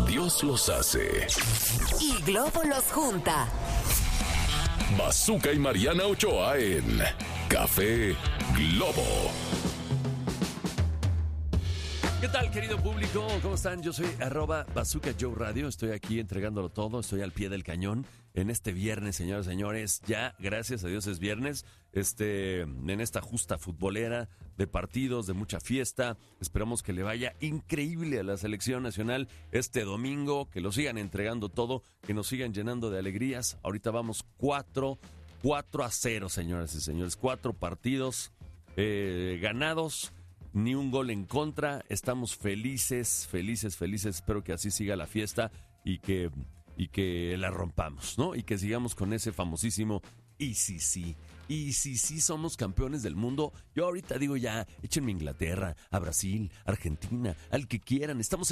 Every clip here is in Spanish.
Dios los hace y Globo los junta. Bazooka y Mariana Ochoa en Café Globo. ¿Qué tal, querido público? ¿Cómo están? Yo soy @Bazooka Joe Radio. Estoy aquí entregándolo todo. Estoy al pie del cañón en este viernes, señores y señores. Ya, gracias a Dios, es viernes. En esta justa futbolera de partidos, de mucha fiesta. Esperamos que le vaya increíble a la selección nacional este domingo. Que lo sigan entregando todo. Que nos sigan llenando de alegrías. Ahorita vamos 4-0, señoras y señores. 4 partidos ganados. Ni un gol en contra, estamos felices. Espero que así siga la fiesta y que la rompamos, ¿no? Y que sigamos con ese famosísimo y si somos campeones del mundo. Yo ahorita digo ya, échenme a Inglaterra, a Brasil, Argentina, al que quieran. Estamos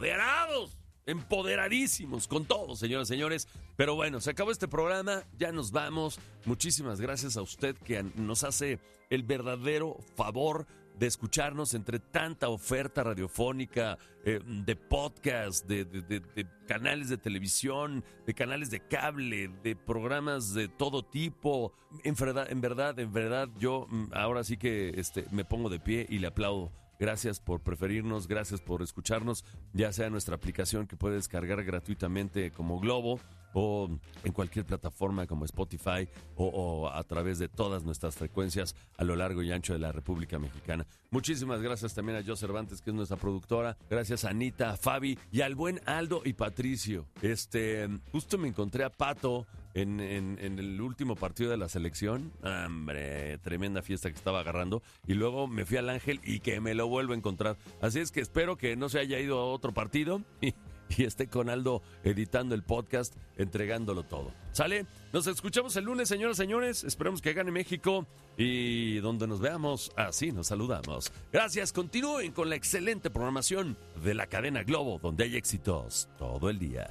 empoderadísimos con todo, señoras y señores. Pero bueno, se acabó este programa, ya nos vamos. Muchísimas gracias a usted que nos hace el verdadero favor de escucharnos entre tanta oferta radiofónica, de podcast, de canales de televisión, de canales de cable, de programas de todo tipo. En verdad, yo ahora sí que me pongo de pie y le aplaudo. Gracias por preferirnos, gracias por escucharnos, ya sea en nuestra aplicación que puede descargar gratuitamente como Globo, o en cualquier plataforma como Spotify, o a través de todas nuestras frecuencias a lo largo y ancho de la República Mexicana. Muchísimas gracias también a Jo Cervantes, que es nuestra productora. Gracias a Anita, a Fabi y al buen Aldo y Patricio. Justo me encontré a Pato en el último partido de la selección. Hombre, tremenda fiesta que estaba agarrando. Y luego me fui al Ángel y que me lo vuelvo a encontrar. Así es que espero que no se haya ido a otro partido y esté con Aldo editando el podcast, entregándolo todo. ¿Sale? Nos escuchamos el lunes, señoras y señores. Esperemos que gane México y donde nos veamos, así nos saludamos. Gracias, continúen con la excelente programación de la cadena Globo, donde hay éxitos todo el día.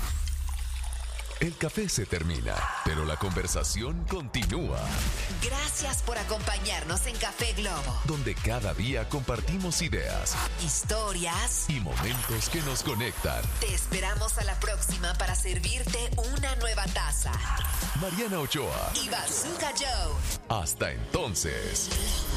El café se termina, pero la conversación continúa. Gracias por acompañarnos en Café Globo, Donde cada día compartimos ideas, historias y momentos que nos conectan. Te esperamos a la próxima para servirte una nueva taza. Mariana Ochoa. Y Bazooka Joe. Hasta entonces.